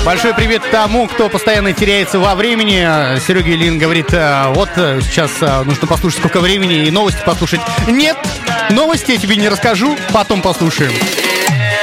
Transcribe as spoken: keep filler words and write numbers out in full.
Большой привет тому, кто постоянно теряется во времени. Серега Ильин говорит, вот сейчас нужно послушать, сколько времени, и новости послушать. Нет, новости я тебе не расскажу, потом послушаем.